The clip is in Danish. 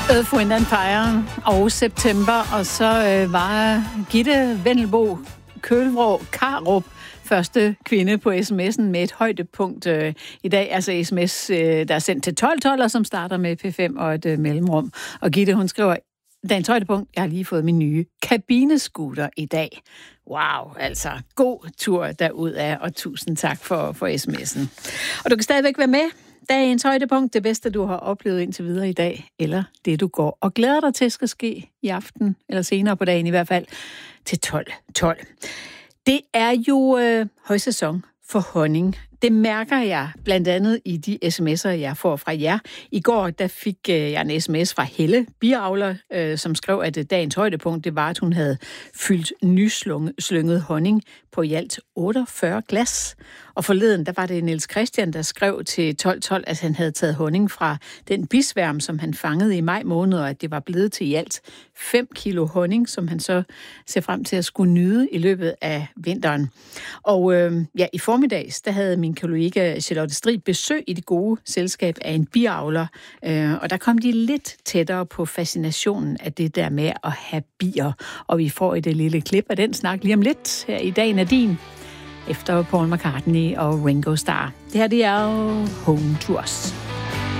Earth, Wind and Fire og September, og så var Gitte Vendelbo Kølvrå Karup første kvinde på sms'en med et højdepunkt i dag. Altså sms, der er sendt til 1212, og som starter med P5 og et mellemrum. Og Gitte, hun skriver, dagens højdepunkt, jeg har lige fået min nye kabinescooter i dag. Wow, altså god tur derudad, og tusind tak for sms'en. Og du kan stadigvæk være med. Dagens højdepunkt, det bedste, du har oplevet indtil videre i dag, eller det, du går og glæder dig til, skal ske i aften, eller senere på dagen i hvert fald, til 12.12. Det er jo højsæson for honning. Det mærker jeg blandt andet i de sms'er, jeg får fra jer. I går der fik jeg en sms fra Helle, biavler, som skrev, at dagens højdepunkt det var, at hun havde fyldt nyslynget honning på i alt 48 glas. Og forleden, der var det Niels Christian, der skrev til 1212, at han havde taget honning fra den bisværm, som han fangede i maj måned, og at det var blevet til i alt 5 kilo honning, som han så ser frem til at skulle nyde i løbet af vinteren. Og i formiddags, der havde min kollega Charlotte Strid besøg i det gode selskab af en biavler, og der kom de lidt tættere på fascinationen af det der med at have bier. Og vi får et lille klip af den snak lige om lidt her i Dagen er din, efter Paul McCartney og Ringo Starr. Det her, det er jo Home to Us.